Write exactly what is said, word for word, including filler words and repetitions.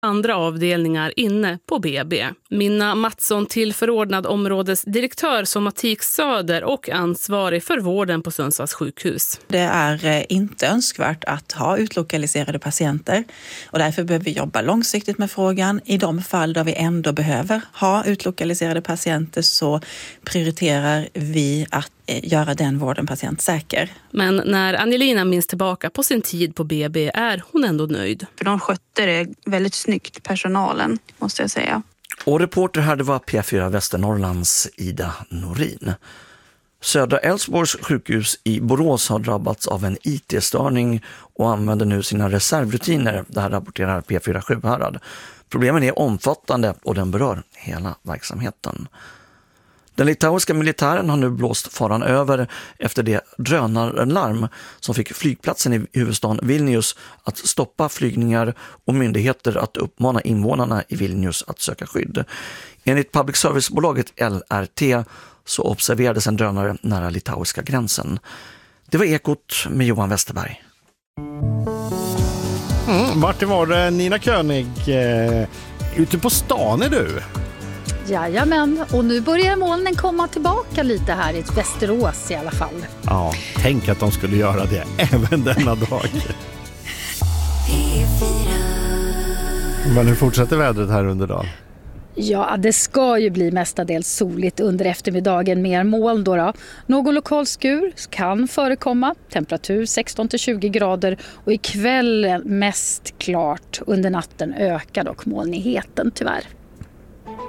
andra avdelningar inne på B B. Minna Mattsson, tillförordnad områdesdirektör Somatik Söder och ansvarig för vården på Sundsvalls sjukhus. Det är inte önskvärt att ha utlokaliserade patienter och därför behöver vi jobba långsiktigt med frågan. I de fall där vi ändå behöver ha utlokaliserade patienter så prioriterar vi att göra den vården patientsäker. Men när Angelina minns tillbaka på sin tid på B B är hon ändå nöjd. För de skötte det väldigt snyggt, personalen, måste jag säga. Och reporter här, det var P fyra Västernorrlands Ida Norin. Södra Älvsborgs sjukhus i Borås har drabbats av en I T-störning och använder nu sina reservrutiner. Det här rapporterar P fyra Sjuhärad. Problemen är omfattande och den berör hela verksamheten. Den litauiska militären har nu blåst faran över efter det drönarlarm som fick flygplatsen i huvudstaden Vilnius att stoppa flygningar och myndigheter att uppmana invånarna i Vilnius att söka skydd. Enligt public service-bolaget L R T så observerades en drönare nära litauiska gränsen. Det var Ekot med Johan Westerberg. Mm, vart var det Nina König? Eh, ute på stan är du? Jajamän, och nu börjar molnen komma tillbaka lite här i Västerås i alla fall. Ja, tänk att de skulle göra det även denna dag. Men hur fortsätter vädret här under dagen? Ja, det ska ju bli mestadels soligt under eftermiddagen, mer moln då, då. Någon lokal skur kan förekomma, temperatur sexton till tjugo grader och ikväll mest klart. Under natten ökar dock molnigheten tyvärr.